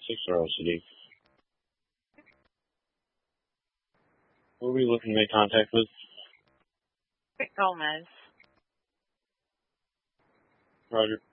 6 City. Who are we looking to make contact with? Rick Gomez. Roger.